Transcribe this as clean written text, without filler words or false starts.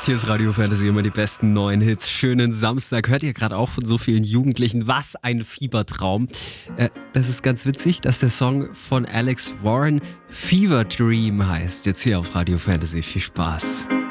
Hier ist Radio Fantasy, immer die besten neuen Hits. Schönen Samstag. Hört ihr gerade auch von so vielen Jugendlichen? Was ein Fiebertraum. Das ist ganz witzig, dass der Song von Alex Warren Fever Dream heißt. Jetzt hier auf Radio Fantasy. Viel Spaß.